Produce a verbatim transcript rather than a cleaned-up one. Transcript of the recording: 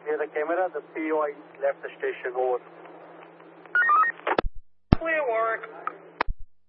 Clear the camera. The P O I left the station. Over.